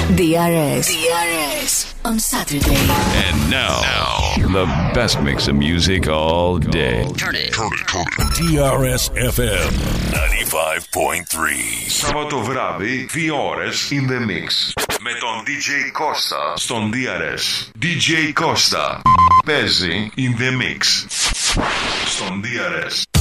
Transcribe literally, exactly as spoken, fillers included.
ντι αρ ες. ντι αρ ες on Saturday. And now, now, the best mix of music all day. Turn it, turn it, turn it. ντι αρ ες εφ εμ ninety-five point three. Σάββατο βράδυ, δύο ώρες in the mix. Με τον ντι τζέι Costa στον ντι αρ ες. ντι τζέι Costa παίζει in the mix στον ντι αρ ες.